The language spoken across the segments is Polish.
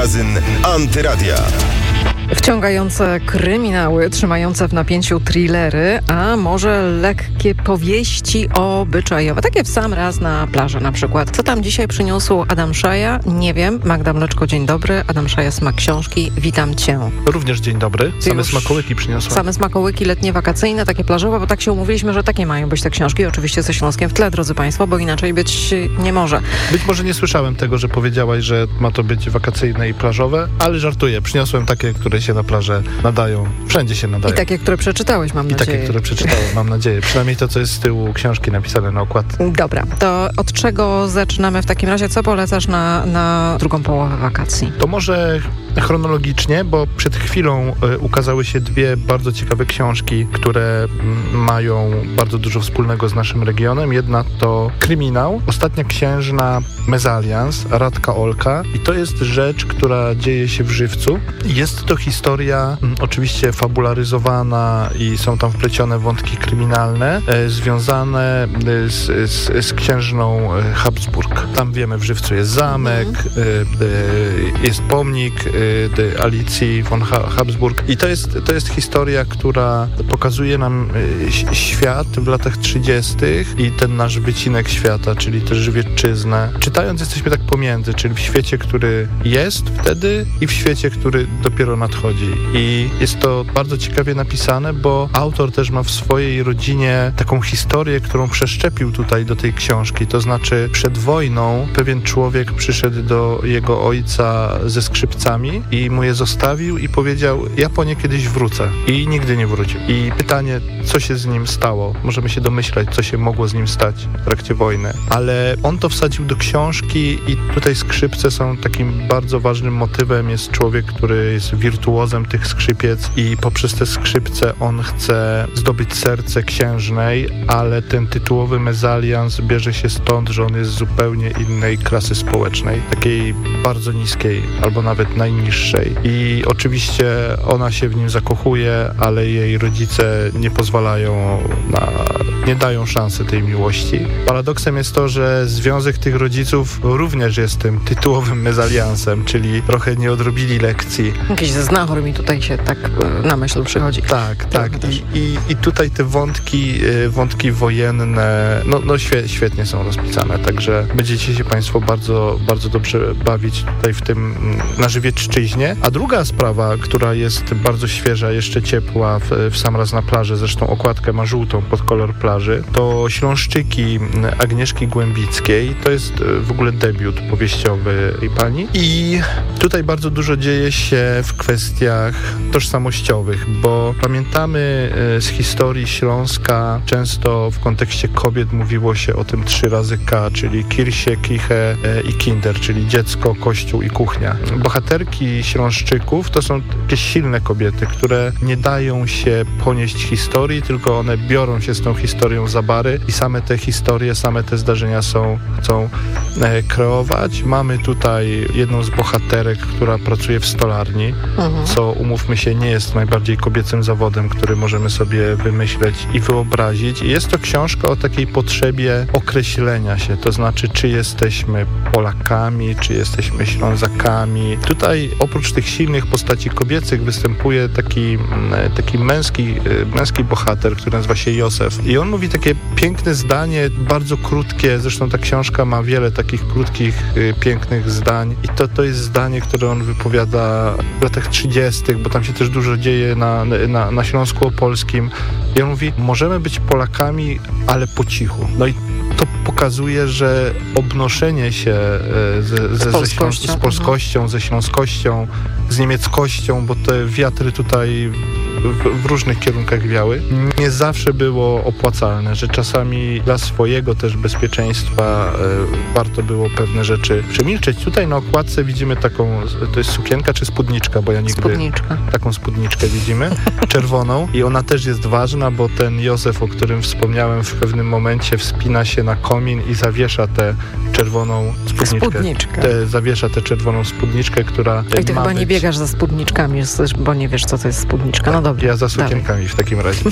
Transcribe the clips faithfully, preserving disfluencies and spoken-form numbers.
Magazyn Antyradia. Wciągające kryminały, trzymające w napięciu thrillery, a może lekkie powieści obyczajowe. Takie w sam raz na plaży na przykład. Co tam dzisiaj przyniósł Adam Szaja? Nie wiem. Magda Mleczko, dzień dobry. Adam Szaja, Smak Książki. Witam cię. Również dzień dobry. Same Już smakołyki przyniosłem. Same smakołyki letnie, wakacyjne, takie plażowe, bo tak się umówiliśmy, że takie mają być te książki. Oczywiście ze Śląskiem w tle, drodzy państwo, bo inaczej być nie może. Być może nie słyszałem tego, że powiedziałaś, że ma to być wakacyjne i plażowe, ale żartuję. Przyniosłem takie, które się na plażę nadają. Wszędzie się nadają. I takie, które przeczytałeś, mam I nadzieję. I takie, które przeczytałem, mam nadzieję. Przynajmniej to, co jest z tyłu książki napisane na okładce. Dobra, to od czego zaczynamy w takim razie? Co polecasz na, na drugą połowę wakacji? To może chronologicznie, bo przed chwilą y, ukazały się dwie bardzo ciekawe książki, które y, mają bardzo dużo wspólnego z naszym regionem. Jedna to Kryminał, Ostatnia księżna Mezalians, Radka Olka. I to jest rzecz, która dzieje się w Żywcu. Jest to historia y, oczywiście fabularyzowana i są tam wplecione wątki kryminalne y, związane y, z, z, z księżną y, Habsburg. Tam wiemy, w Żywcu jest zamek, y, y, jest pomnik y, Alicji von Habsburg. I to jest, to jest historia, która pokazuje nam y, świat w latach trzydziestych i ten nasz wycinek świata, czyli też Żywiecczyznę. Czytając jesteśmy tak pomiędzy, czyli w świecie, który jest wtedy i w świecie, który dopiero nadchodzi. I jest to bardzo ciekawie napisane, bo autor też ma w swojej rodzinie taką historię, którą przeszczepił tutaj do tej książki. To znaczy przed wojną pewien człowiek przyszedł do jego ojca ze skrzypcami i mu je zostawił i powiedział: ja po nie kiedyś wrócę. I nigdy nie wrócił. I pytanie, co się z nim stało? Możemy się domyślać, co się mogło z nim stać w trakcie wojny. Ale on to wsadził do książki i tutaj skrzypce są takim bardzo ważnym motywem. Jest człowiek, który jest wirtuozem tych skrzypiec i poprzez te skrzypce on chce zdobyć serce księżnej, ale ten tytułowy mezalians bierze się stąd, że on jest zupełnie innej klasy społecznej. Takiej bardzo niskiej, albo nawet najniższej. I oczywiście ona się w nim zakochuje, ale jej rodzice nie pozwalają na... nie dają szansy tej miłości. Paradoksem jest to, że związek tych rodziców również jest tym tytułowym mezaliansem, czyli trochę nie odrobili lekcji. Jakiś znachor mi tutaj się tak na myśl przychodzi. Tak, tak. I, i, i tutaj te wątki, wątki wojenne, no, no świe, świetnie są rozpisane, także będziecie się państwo bardzo, bardzo dobrze bawić tutaj w tym na Żywiecczyźnie. A druga sprawa, która jest bardzo świeża, jeszcze ciepła w, w sam raz na plaży, zresztą okładkę ma żółtą pod kolor plaży, to Śląszczyki Agnieszki Głębickiej. To jest w ogóle debiut powieściowy tej pani. I tutaj bardzo dużo dzieje się w kwestiach tożsamościowych, bo pamiętamy z historii Śląska często w kontekście kobiet mówiło się o tym trzy razy K, czyli Kirche, Kiche i Kinder, czyli dziecko, kościół i kuchnia. Bohaterki Śląszczyków to są takie silne kobiety, które nie dają się ponieść historii, tylko one biorą się z tą historią za bary i same te historie, same te zdarzenia są, chcą e, kreować. Mamy tutaj jedną z bohaterek, która pracuje w stolarni, mhm. co umówmy się nie jest najbardziej kobiecym zawodem, który możemy sobie wymyśleć i wyobrazić. I jest to książka o takiej potrzebie określenia się, to znaczy czy jesteśmy Polakami, czy jesteśmy Ślązakami. Tutaj oprócz tych silnych postaci kobiecych występuje taki, taki męski, męski bohater, który nazywa się Józef. I on mówi takie piękne zdanie, bardzo krótkie, zresztą ta książka ma wiele takich krótkich, pięknych zdań i to, to jest zdanie, które on wypowiada w latach trzydziestych, bo tam się też dużo dzieje na, na, na Śląsku Opolskim. I on mówi: możemy być Polakami, ale po cichu. No i to pokazuje, że obnoszenie się ze, ze, z, polskością. Ze, z polskością, ze śląskością, z niemieckością, bo te wiatry tutaj w, w różnych kierunkach wiały, nie zawsze było opłacalne, że czasami dla swojego też bezpieczeństwa e, warto było pewne rzeczy przemilczeć. Tutaj na okładce widzimy taką, to jest sukienka czy spódniczka, bo ja nigdy... Spódniczka. Taką spódniczkę widzimy, czerwoną i ona też jest ważna, bo ten Józef, o którym wspomniałem, w pewnym momencie wspina się na komin i zawiesza tę czerwoną spódniczkę. Spódniczkę. Te, zawiesza tę czerwoną spódniczkę, która I ty ma chyba być... nie biegasz za spódniczkami, bo nie wiesz, co to jest spódniczka. No dobra. Dobra, ja za sukienkami dalej. W takim razie.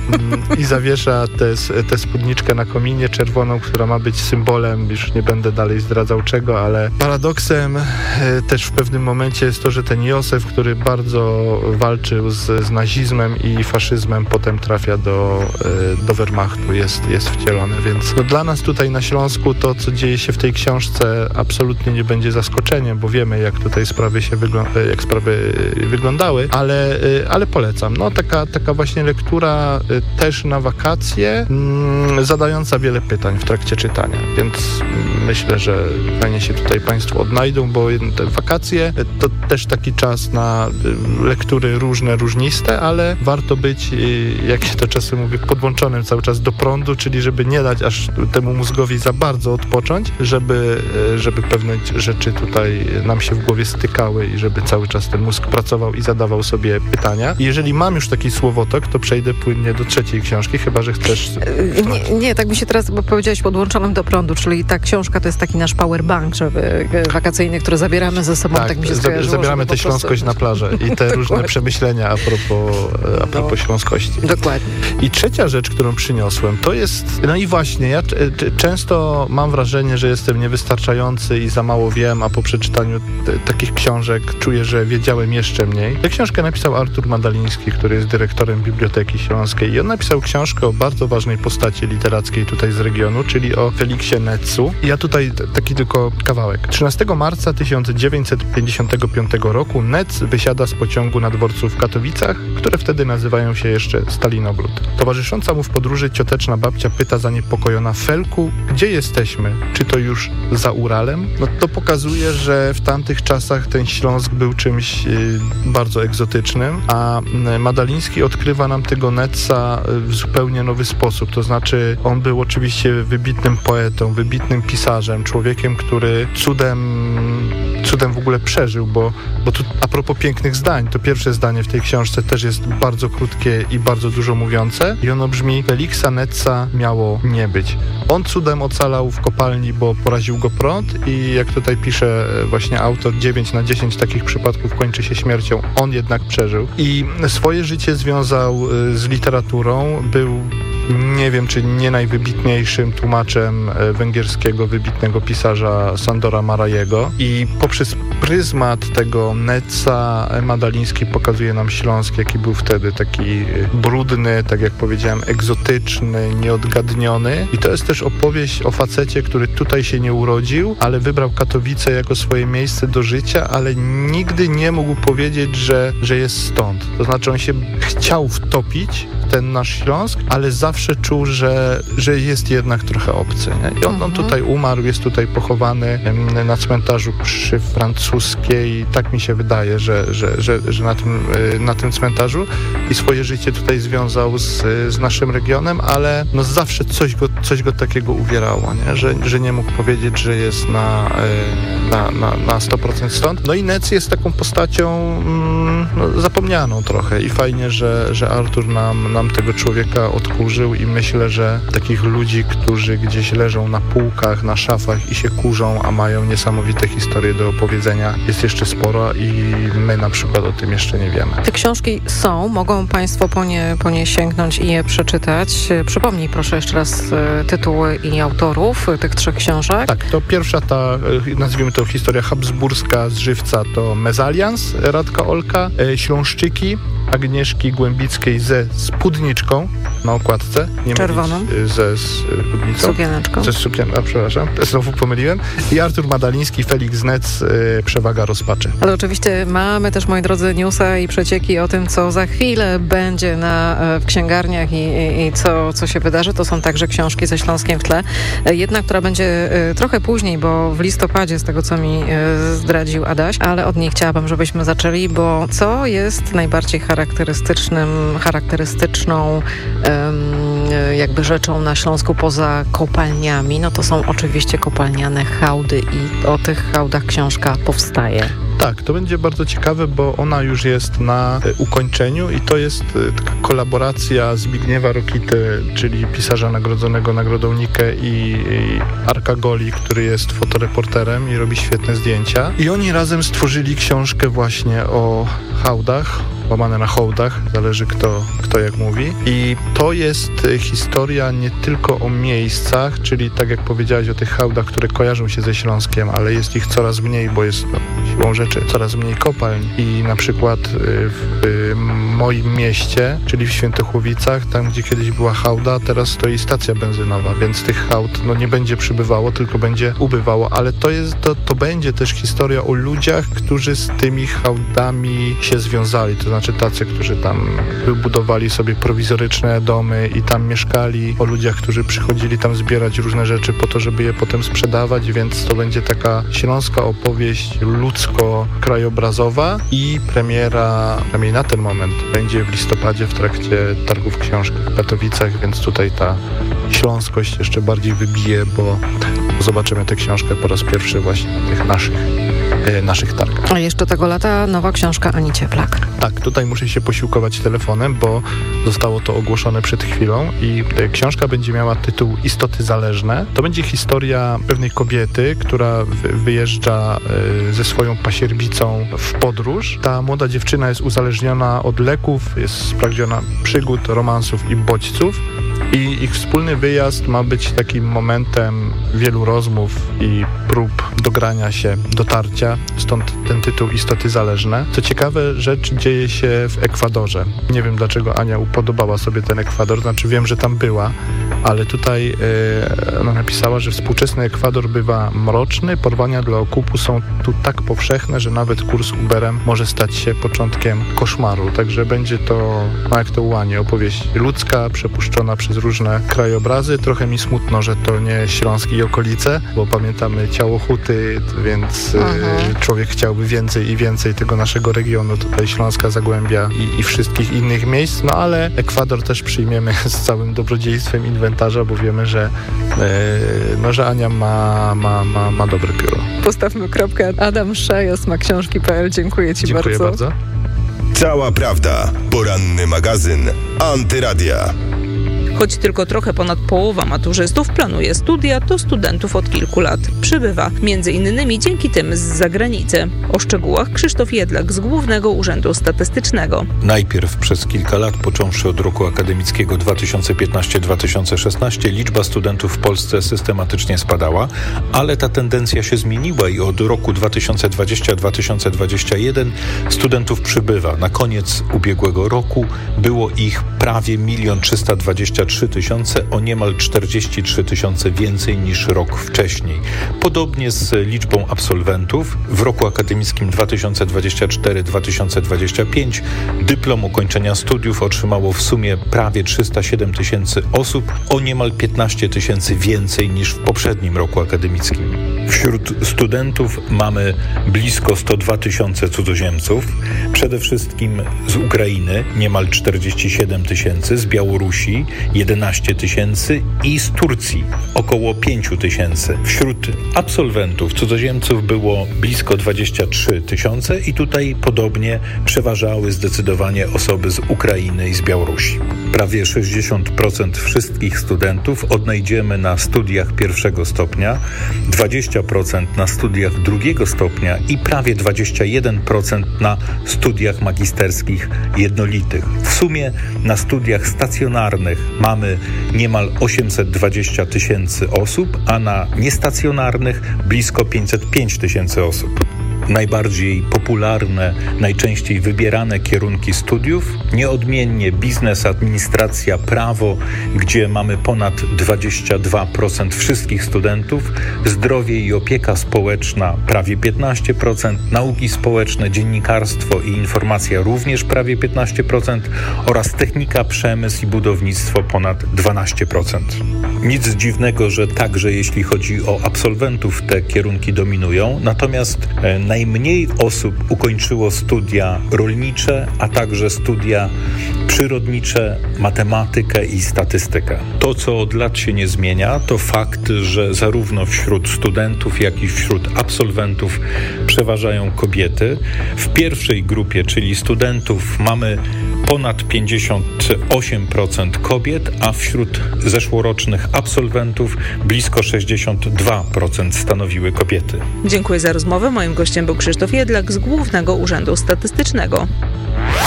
I zawiesza tę spódniczkę na kominie czerwoną, która ma być symbolem, już nie będę dalej zdradzał czego, ale paradoksem e, też w pewnym momencie jest to, że ten Józef, który bardzo walczył z, z nazizmem i faszyzmem, potem trafia do, e, do Wehrmachtu, jest, jest wcielony, więc no, dla nas tutaj na Śląsku to, co dzieje się w tej książce, absolutnie nie będzie zaskoczeniem, bo wiemy, jak tutaj sprawy się wyglą- jak sprawy wyglądały, ale, ale polecam. No taka, taka właśnie lektura też na wakacje, mm, zadająca wiele pytań w trakcie czytania, więc myślę, że fajnie się tutaj Państwo odnajdą, bo te wakacje to też taki czas na lektury różne, różniste, ale warto być, jak się to czasem mówi, podłączonym cały czas do prądu, czyli żeby nie dać aż temu mózgowi za bardzo odpocząć, żeby, żeby pewne rzeczy tutaj nam się w głowie stykały i żeby cały czas ten mózg pracował i zadawał sobie pytania. I jeżeli mam już taki słowotok, to przejdę płynnie do trzeciej książki, chyba że chcesz... Nie, nie, tak mi się teraz, bo powiedziałeś podłączonym do prądu, czyli ta książka to jest taki nasz powerbank, żeby wakacyjny, który zabieramy ze sobą, tak, tak mi się skojarzyło. Zabieramy tę śląskość na plażę i te różne przemyślenia a propos, a propos no, śląskości. Dokładnie. I trzecia rzecz, którą przyniosłem, to jest, no i właśnie, ja c- często mam wrażenie, że jestem niewystarczający i za mało wiem, a po przeczytaniu t- takich książek czuję, że wiedziałem jeszcze mniej. Tę książkę napisał Artur Madaliński, który jest dyrektorem Biblioteki Śląskiej i on napisał książkę o bardzo ważnej postaci literackiej tutaj z regionu, czyli o Feliksie Netzu. I ja tutaj t- taki tylko kawałek. trzynastego marca tysiąc dziewięćset pięćdziesiątego piątego roku Netz wysiada z pociągu na dworcu w Katowicach, które wtedy nazywają się jeszcze Stalinogród. Towarzysząca mu w podróży cioteczna babcia pyta zaniepokojona: Felku, gdzie jesteśmy? Czy to już za Uralem? No to pokazuje, że w tamtych czasach ten Śląsk był czymś y, bardzo egzotycznym, a y, Madaliński odkrywa nam tego Netza w zupełnie nowy sposób. To znaczy on był oczywiście wybitnym poetą, wybitnym pisarzem, człowiekiem, który cudem cudem w ogóle przeżył, bo, bo tu a propos pięknych zdań, to pierwsze zdanie w tej książce też jest bardzo krótkie i bardzo dużo mówiące i ono brzmi: Feliksa Netza miało nie być. On cudem ocalał w kopalni, bo poraził go prąd i jak tutaj pisze właśnie autor, dziewięć na dziesięć takich przypadków kończy się śmiercią. On jednak przeżył i swoje życie związał z literaturą. Był, nie wiem, czy nie najwybitniejszym tłumaczem węgierskiego wybitnego pisarza Sandora Marajego i poprzez pryzmat tego Netza Madaliński pokazuje nam Śląsk, jaki był wtedy, taki brudny, tak jak powiedziałem, egzotyczny, nieodgadniony. I to jest też opowieść o facecie, który tutaj się nie urodził, ale wybrał Katowice jako swoje miejsce do życia, ale nigdy nie mógł powiedzieć, że, że jest stąd. To znaczy on się chciał wtopić w ten nasz Śląsk, ale zawsze czuł, że, że jest jednak trochę obcy. Nie? I on, on tutaj umarł, jest tutaj pochowany na cmentarzu przy Francuskiej. Tak mi się wydaje, że, że, że, że na, tym, na tym cmentarzu i swoje życie tutaj związał z, z naszym regionem, ale no zawsze coś go, coś go takiego uwierało, nie? Że, że nie mógł powiedzieć, że jest na, na, na, na sto procent stąd. No i Netz jest taką postacią mm, no, zapomnianą trochę i fajnie, że, że Artur nam, nam tego człowieka odkurzył i myślę, że takich ludzi, którzy gdzieś leżą na półkach, na szafach i się kurzą, a mają niesamowite historie do opowiedzenia, jest jeszcze sporo i my na przykład o tym jeszcze nie wiemy. Te książki są, mogą Państwo po nie, po nie sięgnąć i je przeczytać. Przypomnij proszę jeszcze raz tytuły i autorów tych trzech książek. Tak, to pierwsza ta, nazwijmy to historia habsburska z żywca, to Mezalians Radka Olka, Śląszczyki Agnieszki Głębickiej ze spódniczką na okładce. Nie czerwoną. Ze spódnicą. Sukieneczką. Ze sukien... A, przepraszam, znowu pomyliłem. I Artur Madaliński, Feliks Netz, y, Przewaga rozpaczy. Ale oczywiście mamy też, moi drodzy, newsa i przecieki o tym, co za chwilę będzie na, w księgarniach i, i, i co, co się wydarzy. To są także książki ze Śląskiem w tle. Jedna, która będzie trochę później, bo w listopadzie, z tego co mi zdradził Adaś, ale od niej chciałabym, żebyśmy zaczęli, bo co jest najbardziej charakterystycznym, charakterystyczną um, jakby rzeczą na Śląsku poza kopalniami, no to są oczywiście kopalniane hałdy i o tych hałdach książka powstaje. Tak, to będzie bardzo ciekawe, bo ona już jest na e, ukończeniu i to jest e, taka kolaboracja Zbigniewa Rokity, czyli pisarza nagrodzonego Nagrodą Nikę i, i Arka Goli, który jest fotoreporterem i robi świetne zdjęcia. I oni razem stworzyli książkę właśnie o hałdach, łamane na hołdach, zależy kto, kto jak mówi. I to jest historia nie tylko o miejscach, czyli tak jak powiedziałeś o tych hałdach, które kojarzą się ze Śląskiem, ale jest ich coraz mniej, bo jest no, siłą rzeczy coraz mniej kopalń. I na przykład w moim mieście, czyli w Świętochłowicach, tam gdzie kiedyś była hałda, teraz stoi stacja benzynowa, więc tych hałd no, nie będzie przybywało, tylko będzie ubywało, ale to jest, to, to będzie też historia o ludziach, którzy z tymi hałdami się związali, to znaczy tacy, którzy tam wybudowali sobie prowizoryczne domy i tam mieszkali, o ludziach, którzy przychodzili tam zbierać różne rzeczy po to, żeby je potem sprzedawać, więc to będzie taka śląska opowieść ludzko-krajobrazowa i premiera, przynajmniej na ten moment, będzie w listopadzie w trakcie targów książki w Katowicach, więc tutaj ta śląskość jeszcze bardziej wybije, bo zobaczymy tę książkę po raz pierwszy właśnie na tych naszych, e, naszych targach. A jeszcze tego lata nowa książka Ani Cieplak. Tak, tutaj muszę się posiłkować telefonem, bo zostało to ogłoszone przed chwilą i e, książka będzie miała tytuł Istoty zależne. To będzie historia pewnej kobiety, która wy, wyjeżdża e, ze swoją pasierbicą w podróż. Ta młoda dziewczyna jest uzależniona od leków, jest spragniona przygód, romansów i bodźców. I ich wspólny wyjazd ma być takim momentem wielu rozmów i prób dogrania się, dotarcia, stąd ten tytuł Istoty zależne. Co ciekawe, rzecz dzieje się w Ekwadorze. Nie wiem, dlaczego Ania upodobała sobie ten Ekwador, znaczy wiem, że tam była, ale tutaj yy, ona napisała, że współczesny Ekwador bywa mroczny, porwania dla okupu są tu tak powszechne, że nawet kurs Uberem może stać się początkiem koszmaru. Także będzie to, no jak to u Ani, opowieść ludzka, przepuszczona przez różne krajobrazy. Trochę mi smutno, że to nie Śląsk i okolice, bo pamiętamy Ciało Huty, więc y, człowiek chciałby więcej i więcej tego naszego regionu, tutaj Śląska, Zagłębia i, i wszystkich innych miejsc, no ale Ekwador też przyjmiemy z całym dobrodziejstwem inwentarza, bo wiemy, że, y, no, że Ania ma, ma, ma, ma dobre pióro. Postawmy kropkę. Adam Szaja, smak książki kropka p l. Dziękuję Ci Dziękuję bardzo. bardzo. Cała prawda. Poranny magazyn Antyradia. Choć tylko trochę ponad połowa maturzystów planuje studia, to studentów od kilku lat przybywa. Między innymi dzięki tym z zagranicy. O szczegółach Krzysztof Jedlak z Głównego Urzędu Statystycznego. Najpierw przez kilka lat, począwszy od roku akademickiego dwa tysiące piętnaście dwa tysiące szesnaście, liczba studentów w Polsce systematycznie spadała, ale ta tendencja się zmieniła i od roku dwa tysiące dwudziestego dwa tysiące dwudziestego pierwszego studentów przybywa. Na koniec ubiegłego roku było ich prawie milion trzysta dwadzieścia trzy tysiące, o niemal czterdzieści trzy tysiące więcej niż rok wcześniej. Podobnie z liczbą absolwentów. W roku akademickim dwa tysiące dwudziestego czwartego dwa tysiące dwudziestego piątego dyplom ukończenia studiów otrzymało w sumie prawie trzysta siedem tysięcy osób, o niemal piętnaście tysięcy więcej niż w poprzednim roku akademickim. Wśród studentów mamy blisko sto dwa tysiące cudzoziemców, przede wszystkim z Ukrainy niemal czterdzieści siedem tysięcy, z Białorusi jedenaście tysięcy i z Turcji około pięć tysięcy. Wśród absolwentów cudzoziemców było blisko dwadzieścia trzy tysiące i tutaj podobnie przeważały zdecydowanie osoby z Ukrainy i z Białorusi. Prawie sześćdziesiąt procent wszystkich studentów odnajdziemy na studiach pierwszego stopnia, dwadzieścia procent na studiach drugiego stopnia i prawie dwadzieścia jeden procent na studiach magisterskich jednolitych. W sumie na studiach stacjonarnych mamy niemal osiemset dwadzieścia tysięcy osób, a na niestacjonarnych blisko pięćset pięć tysięcy osób. Najbardziej popularne, najczęściej wybierane kierunki studiów, nieodmiennie biznes, administracja, prawo, gdzie mamy ponad dwadzieścia dwa procent wszystkich studentów, zdrowie i opieka społeczna prawie piętnaście procent, nauki społeczne, dziennikarstwo i informacja również prawie piętnaście procent oraz technika, przemysł i budownictwo ponad dwanaście procent. Nic dziwnego, że także jeśli chodzi o absolwentów te kierunki dominują, natomiast e, najmniej osób ukończyło studia rolnicze, a także studia przyrodnicze, matematykę i statystykę. To, co od lat się nie zmienia, to fakt, że zarówno wśród studentów, jak i wśród absolwentów przeważają kobiety. W pierwszej grupie, czyli studentów, mamy ponad pięćdziesiąt osiem procent kobiet, a wśród zeszłorocznych absolwentów blisko sześćdziesiąt dwa procent stanowiły kobiety. Dziękuję za rozmowę. Moim gościem był Krzysztof Jedlak z Głównego Urzędu Statystycznego.